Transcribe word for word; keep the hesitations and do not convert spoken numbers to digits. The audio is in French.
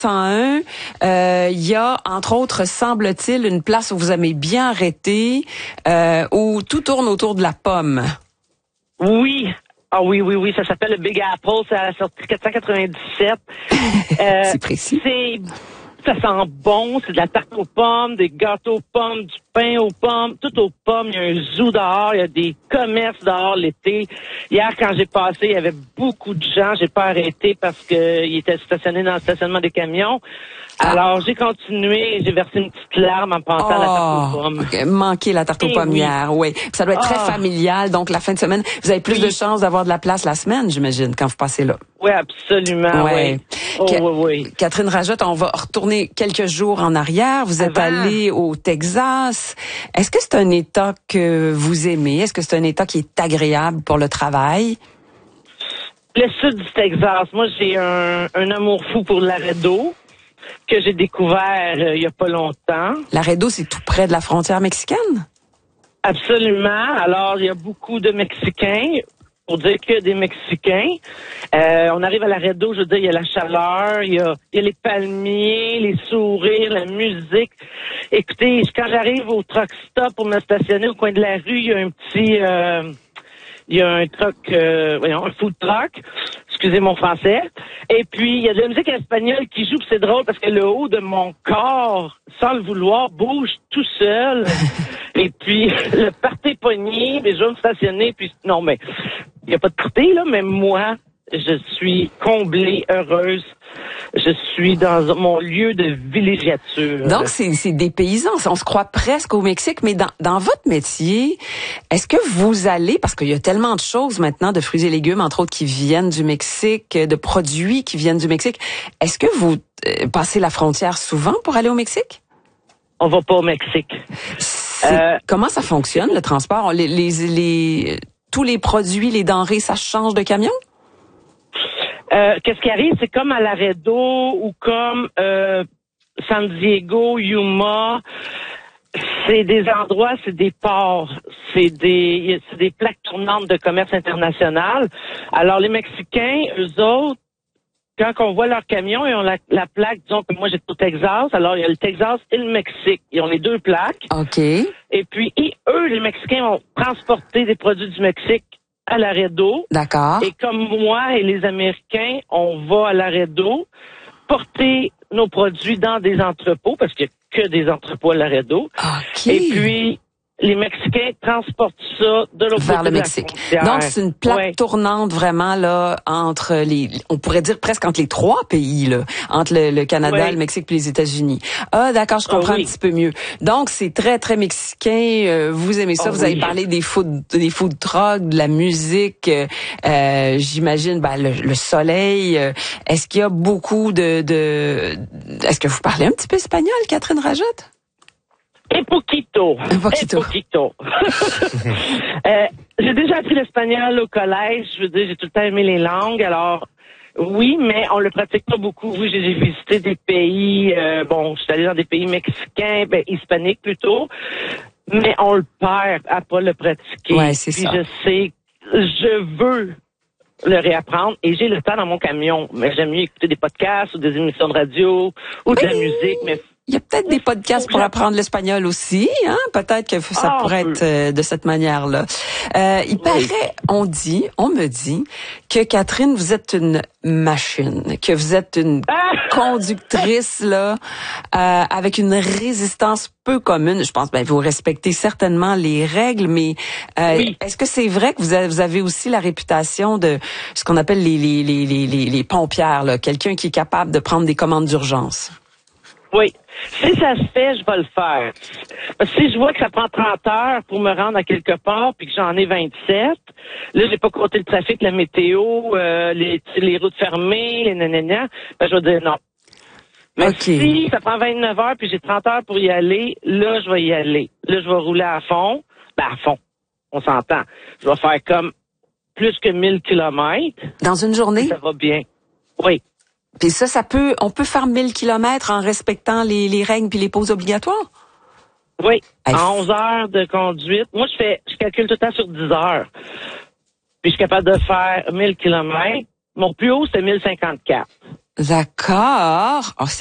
cent un, euh, il y a, entre autres, semble-t-il, une place où vous aimez bien arrêter, euh, où tout tourne autour de la pomme. Oui. Ah oui, oui, oui, ça s'appelle le Big Apple, c'est à la sortie quatre cent quatre-vingt-dix-sept. euh, c'est précis. C'est... Ça sent bon, c'est de la tarte aux pommes, des gâteaux aux pommes, du pain aux pommes, tout aux pommes. Il y a un zoo dehors, il y a des commerces dehors l'été. Hier, quand j'ai passé, il y avait beaucoup de gens. J'ai pas arrêté parce que il était stationné dans le stationnement des camions. Alors, ah. j'ai continué et j'ai versé une petite larme en pensant oh, à la tarte aux pommes. Okay. Manquer la tarte aux pommes hier, oui. Puis ça doit être oh. très familial, donc la fin de semaine, vous avez plus oui. de chances d'avoir de la place la semaine, j'imagine, quand vous passez là. Oui, absolument, ouais. oui. Oh, Ca- oui, oui. Catherine Rajotte, on va retourner quelques jours en arrière. Vous êtes Avant. allée au Texas. Est-ce que c'est un État que vous aimez? Est-ce que c'est un État qui est agréable pour le travail? Le sud du Texas. Moi, j'ai un, un amour fou pour Laredo, que j'ai découvert euh, il y a pas longtemps. Laredo, c'est tout près de la frontière mexicaine? Absolument. Alors, il y a beaucoup de Mexicains. Pour dire que des Mexicains. Euh, on arrive à Laredo, je veux dire, il y a la chaleur, il y a, il y a les palmiers, les sourires, la musique. Écoutez, quand j'arrive au truck stop pour me stationner au coin de la rue, il y a un petit... Euh, il y a un truck, euh, voyons, un food truck, excusez mon français. Et puis, il y a de la musique espagnole qui joue, puis c'est drôle parce que le haut de mon corps, sans le vouloir, bouge tout seul. Et puis, le party pogné, mais je vais me stationner, puis non, mais il n'y a pas de party, là, mais moi, je suis comblée, heureuse. Je suis dans mon lieu de villégiature. Donc, c'est, c'est des paysans. On se croit presque au Mexique, mais dans, dans votre métier, est-ce que vous allez, parce qu'il y a tellement de choses maintenant, de fruits et légumes, entre autres, qui viennent du Mexique, de produits qui viennent du Mexique, est-ce que vous euh, passez la frontière souvent pour aller au Mexique? On va pas au Mexique. Euh, comment ça fonctionne, le transport? Les, les, les, tous les produits, les denrées, ça change de camion? Euh, qu'est-ce qui arrive, c'est comme à Laredo ou comme euh, San Diego, Yuma, c'est des endroits, c'est des ports, c'est des c'est des plaques tournantes de commerce international. Alors les Mexicains, eux autres, quand on voit leur camion, ils ont la, la plaque, disons que moi j'étais au Texas, alors il y a le Texas et le Mexique, ils ont les deux plaques. OK. Et puis et eux, les Mexicains, vont transporter des produits du Mexique à Laredo. D'accord. Et comme moi et les Américains, on va à Laredo porter nos produits dans des entrepôts, parce qu'il n'y a que des entrepôts à Laredo. Okay. Et puis, les Mexicains transportent ça de l'autre vers côté le de Mexique. La frontière. Donc, c'est une plaque ouais. tournante vraiment là entre les, on pourrait dire presque entre les trois pays, là, entre le, le Canada, ouais. le Mexique puis les États-Unis. Ah, d'accord, je comprends oh, oui. un petit peu mieux. Donc, c'est très, très mexicain. Euh, vous aimez ça. Oh, vous oui. avez parlé des food, des food trucks, de la musique. Euh, j'imagine, ben, le, le soleil. Euh, est-ce qu'il y a beaucoup de, de, est-ce que vous parlez un petit peu espagnol, Catherine Rajotte? Un poquito. Un poquito. Un poquito. euh, j'ai déjà appris l'espagnol au collège. Je veux dire, j'ai tout le temps aimé les langues. Alors, oui, mais on le pratique pas beaucoup. Oui, j'ai visité des pays, euh, bon, je suis allée dans des pays mexicains, ben, hispaniques plutôt. Mais on le perd à pas le pratiquer. Ouais, c'est Puis ça. je sais, je veux le réapprendre et j'ai le temps dans mon camion. Mais j'aime mieux écouter des podcasts ou des émissions de radio ou oui. de la musique, mais il y a peut-être des podcasts pour apprendre l'espagnol aussi, hein? Peut-être que ça ah, pourrait être euh, de cette manière-là. Euh, il oui. paraît, on dit, on me dit que Catherine, vous êtes une machine, que vous êtes une ah! conductrice là, euh, avec une résistance peu commune. Je pense, ben vous respectez certainement les règles, mais euh, oui. est-ce que c'est vrai que vous avez, vous avez aussi la réputation de ce qu'on appelle les les les les les, les pompières, là, quelqu'un qui est capable de prendre des commandes d'urgence? Oui. Si ça se fait, je vais le faire. Parce que si je vois que ça prend trente heures pour me rendre à quelque part, puis que j'en ai vingt-sept, là, j'ai pas compté le trafic, la météo, euh, les, les routes fermées, les nanana, ben, je vais dire non. Mais okay. si ça prend vingt-neuf heures, puis j'ai trente heures pour y aller, là, je vais y aller. Là, je vais rouler à fond. Ben, à fond. On s'entend. Je vais faire comme plus que mille kilomètres. Dans une journée? Ça va bien. Oui. Puis ça, ça peut, on peut faire mille kilomètres en respectant les, les règles puis les pauses obligatoires? Oui. Hey. En onze heures de conduite. Moi, je fais, je calcule tout le temps sur dix heures. Puis je suis capable de faire mille kilomètres. Mon plus haut, c'est mille cinquante-quatre. D'accord. Oh,